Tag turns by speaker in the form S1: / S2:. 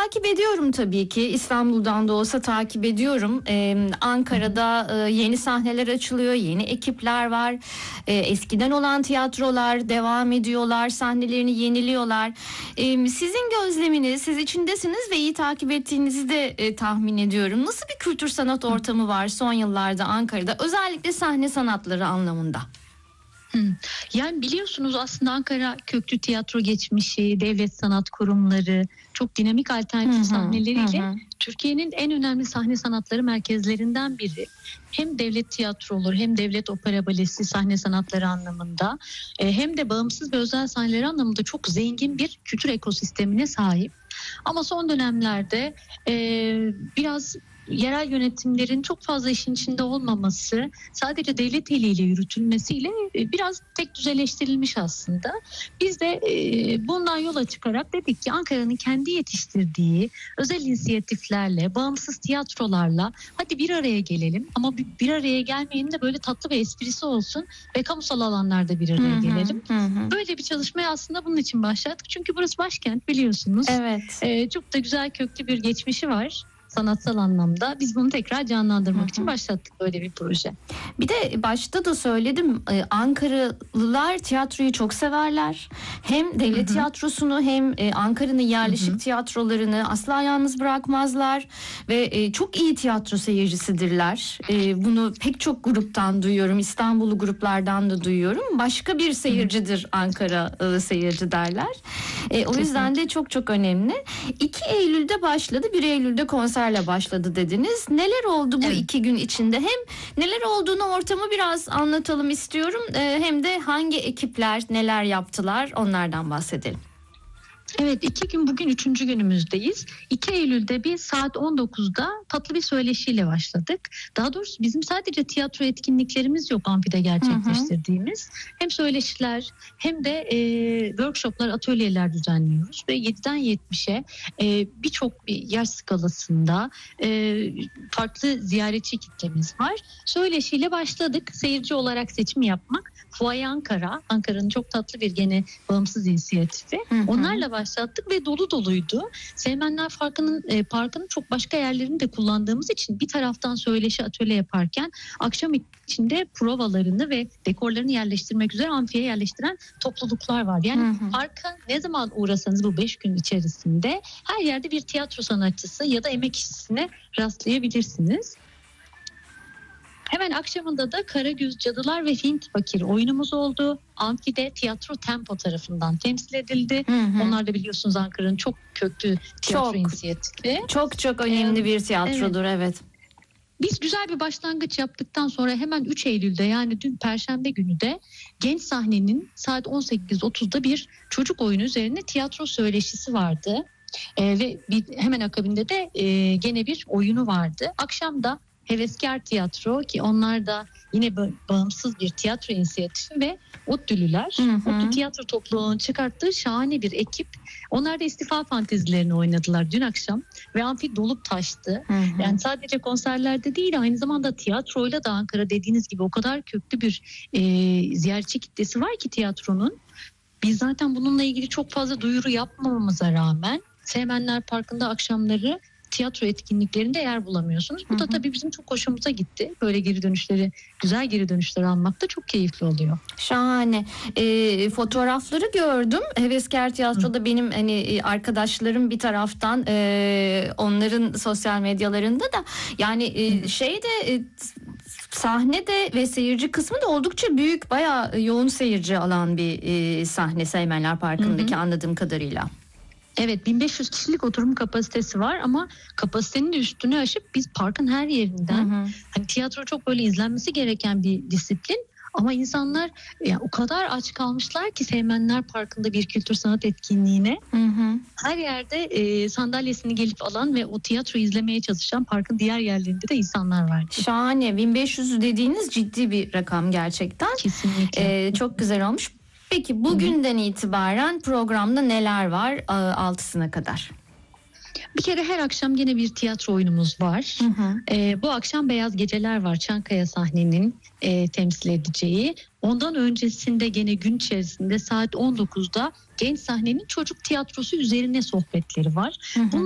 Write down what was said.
S1: takip ediyorum tabii ki. İstanbul'dan da olsa takip ediyorum. Ankara'da yeni sahneler açılıyor, yeni ekipler var. Eskiden olan tiyatrolar devam ediyorlar, sahnelerini yeniliyorlar. Sizin gözleminiz, siz içindesiniz ve iyi takip ettiğinizi de tahmin ediyorum. Nasıl bir kültür sanat ortamı var son yıllarda Ankara'da, özellikle sahne sanatları anlamında?
S2: Yani biliyorsunuz aslında Ankara köklü tiyatro geçmişi, devlet sanat kurumları, çok dinamik alternatif sahneleriyle Türkiye'nin en önemli sahne sanatları merkezlerinden biri. Hem devlet tiyatroları hem devlet opera balesi sahne sanatları anlamında hem de bağımsız ve özel sahneleri anlamında çok zengin bir kültür ekosistemine sahip. Ama son dönemlerde biraz yerel yönetimlerin çok fazla işin içinde olmaması, sadece devlet eliyle yürütülmesiyle biraz tek düzeleştirilmiş aslında. Biz de bundan yola çıkarak dedik ki Ankara'nın kendi yetiştirdiği özel inisiyatiflerle, bağımsız tiyatrolarla hadi bir araya gelelim. Ama bir araya gelmeyenin de böyle tatlı ve esprisi olsun ve kamusal alanlarda bir araya gelelim. Böyle bir çalışmaya aslında bunun için başladık. Çünkü burası başkent, biliyorsunuz.
S1: Evet.
S2: Çok da güzel köklü bir geçmişi var sanatsal anlamda. Biz bunu tekrar canlandırmak için başlattık böyle bir proje.
S1: Bir de başta da söyledim, Ankaralılar tiyatroyu çok severler. Hem devlet tiyatrosunu hem Ankara'nın yerleşik tiyatrolarını asla yalnız bırakmazlar ve çok iyi tiyatro seyircisidirler. Bunu pek çok gruptan duyuyorum, İstanbullu gruplardan da duyuyorum. Başka bir seyircidir Ankara seyirci derler. O yüzden de çok çok önemli. 2 Eylül'de başladı, 1 Eylül'de konserle başladı dediniz. Neler oldu bu 2 gün içinde? Hem neler olduğunu, ortamı biraz anlatalım istiyorum. Hem de hangi ekipler neler yaptılar, onlardan bahsedelim.
S2: Evet, 2 gün, bugün 3. günümüzdeyiz. 2 Eylül'de bir saat 19'da tatlı bir söyleşiyle başladık. Daha doğrusu bizim sadece tiyatro etkinliklerimiz yok amfide gerçekleştirdiğimiz. Hem söyleşiler hem de workshoplar, atölyeler düzenliyoruz. Ve 7'den 70'e birçok yaş skalasında farklı ziyaretçi kitlemiz var. Söyleşiyle başladık. Seyirci olarak seçim yapmak. Fuaye Ankara, Ankara'nın çok tatlı bir gene bağımsız inisiyatifi. Onlarla başlattık ve dolu doluydu. Seymenler Parkı'nın çok başka yerlerini de kullandığımız için bir taraftan söyleşi, atölye yaparken akşam içinde provalarını ve dekorlarını yerleştirmek üzere amfiye yerleştiren topluluklar var. Yani parka ne zaman uğrasanız bu 5 gün içerisinde her yerde bir tiyatro sanatçısı ya da emek işçisine rastlayabilirsiniz. Hemen akşamında da Karagöz Cadılar ve Hint Fakir oyunumuz oldu. Amfide Tiyatro Tempo tarafından temsil edildi. Onlar da biliyorsunuz Ankara'nın çok köklü tiyatro inisiyatifi.
S1: Çok çok önemli bir tiyatrodur, evet.
S2: Biz güzel bir başlangıç yaptıktan sonra hemen 3 Eylül'de, yani dün Perşembe günü de Genç Sahne'nin saat 18.30'da bir çocuk oyunu üzerine tiyatro söyleşisi vardı. Ve hemen akabinde de gene bir oyunu vardı. Akşam da Heveskar Tiyatro, ki onlar da yine bağımsız bir tiyatro inisiyatifi, ve ODTÜ'lüler. ODTÜ Tiyatro Topluluğu'nun çıkarttığı şahane bir ekip. Onlar da istifa fantezilerini oynadılar dün akşam ve amfi dolup taştı. Yani sadece konserlerde değil, aynı zamanda tiyatroyla da Ankara dediğiniz gibi o kadar köklü bir ziyaretçi kitlesi var ki tiyatronun. Biz zaten bununla ilgili çok fazla duyuru yapmamamıza rağmen Seymenler Parkı'nda akşamları tiyatro etkinliklerinde yer bulamıyorsunuz. Bu da tabii bizim çok hoşumuza gitti. Böyle güzel geri dönüşler almak da çok keyifli oluyor.
S1: Şahane. Fotoğrafları gördüm. Heveskar Tiyatro'da benim arkadaşlarım bir taraftan, onların sosyal medyalarında da, yani sahne de ve seyirci kısmı da oldukça büyük, bayağı yoğun seyirci alan bir sahne Seymenler Parkı'ndaki, anladığım kadarıyla.
S2: Evet, 1500 kişilik oturum kapasitesi var ama kapasitenin de üstünü aşıp biz parkın her yerinden, hani tiyatro çok böyle izlenmesi gereken bir disiplin ama insanlar o kadar aç kalmışlar ki Seymenler Parkı'nda bir kültür sanat etkinliğine, her yerde sandalyesini gelip alan ve o tiyatro izlemeye çalışan, parkın diğer yerlerinde de insanlar var.
S1: Şahane. 1500 dediğiniz ciddi bir rakam gerçekten.
S2: Kesinlikle.
S1: Çok güzel olmuş. Peki bugünden itibaren programda neler var 6'sına kadar?
S2: Bir kere her akşam yine bir tiyatro oyunumuz var. Bu akşam Beyaz Geceler var, Çankaya Sahne'nin temsil edeceği. Ondan öncesinde gene gün içerisinde saat 19'da Genç Sahne'nin çocuk tiyatrosu üzerine sohbetleri var.